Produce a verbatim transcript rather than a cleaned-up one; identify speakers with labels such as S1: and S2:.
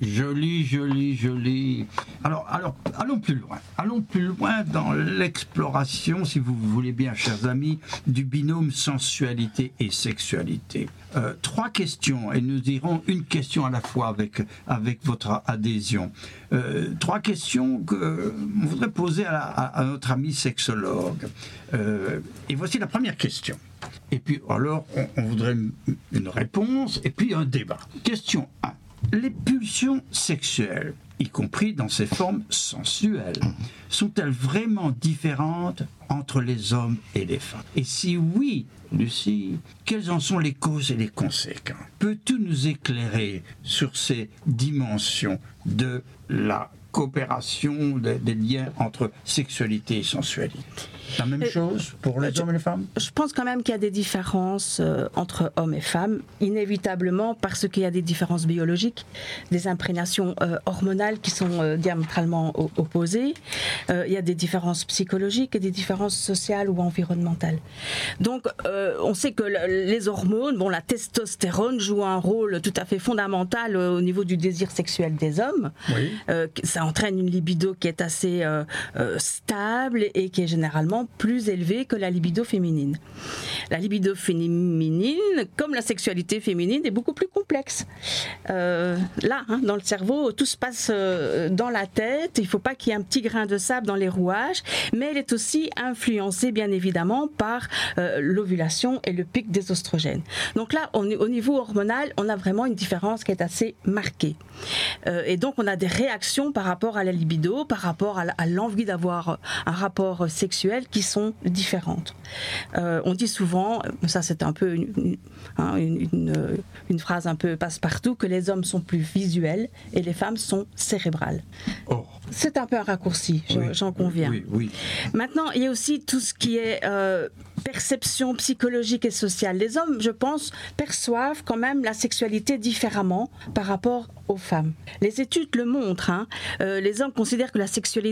S1: Joli, joli, joli. Alors, alors, allons plus loin. Allons plus loin dans l'exploration, si vous voulez bien, chers amis, du binôme sensualité et sexualité. Euh, trois questions, et nous dirons une question à la fois avec, avec votre adhésion. Euh, trois questions que on voudrait poser à, la, à, à notre ami sexologue. Euh, et voici la première question. Et puis, alors, on, on voudrait une réponse et puis un débat. Question un. Les pulsions sexuelles, y compris dans ses formes sensuelles, sont-elles vraiment différentes entre les hommes et les femmes? Et si oui, Lucie, quelles en sont les causes et les conséquences? Peux-tu nous éclairer sur ces dimensions de la coopération, des, des liens entre sexualité et sensualité? La même chose pour les
S2: je,
S1: hommes et les femmes?
S2: Je pense quand même qu'il y a des différences euh, entre hommes et femmes, inévitablement parce qu'il y a des différences biologiques, des imprégnations euh, hormonales qui sont euh, diamétralement o- opposées, euh, il y a des différences psychologiques et des différences sociales ou environnementales. Donc euh, on sait que le, les hormones, bon, la testostérone joue un rôle tout à fait fondamental euh, au niveau du désir sexuel des hommes.
S1: Oui.
S2: Euh, ça entraîne une libido qui est assez euh, euh, stable et qui est généralement plus élevée que la libido féminine. La libido féminine, comme la sexualité féminine, est beaucoup plus complexe. Euh, là, hein, dans le cerveau, tout se passe euh, dans la tête. Il ne faut pas qu'il y ait un petit grain de sable dans les rouages, mais elle est aussi influencée, bien évidemment, par euh, l'ovulation et le pic des oestrogènes. Donc là, on, au niveau hormonal, on a vraiment une différence qui est assez marquée. Euh, et donc, on a des réactions par rapport à la libido, par rapport à, à l'envie d'avoir un rapport sexuel qui sont différentes. Euh, on dit souvent, ça c'est un peu une, une, hein, une, une, une phrase un peu passe-partout, que les hommes sont plus visuels et les femmes sont cérébrales.
S1: Oh.
S2: C'est un peu un raccourci, oui, j'en conviens.
S1: Oui, oui.
S2: Maintenant, il y a aussi tout ce qui est euh, perception psychologique et sociale. Les hommes, je pense, perçoivent quand même la sexualité différemment par rapport aux femmes. Les études le montrent. Hein. Euh, les hommes considèrent que la sexualité